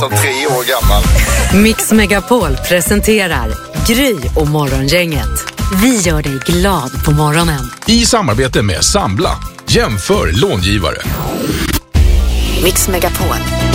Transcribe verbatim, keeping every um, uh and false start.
som tre år gammal. Mix Megapol presenterar Gry och Morgongänget. Vi gör dig glad på morgonen. I samarbete med Sambla. Jämför långivare. Mix Megapol.